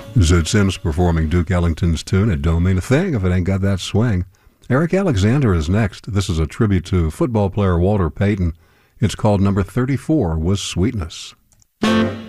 Zoot Sims performing Duke Ellington's tune. It don't mean a thing if it ain't got that swing. Eric Alexander is next. This is a tribute to football player Walter Payton. It's called Number 34 Was Sweetness.